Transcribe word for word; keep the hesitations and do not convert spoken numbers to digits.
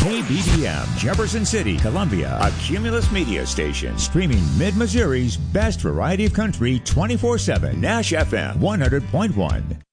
K B B M, Jefferson City, Columbia, a Cumulus Media station, streaming Mid-Missouri's best variety of country twenty-four seven, Nash F M one hundred point one.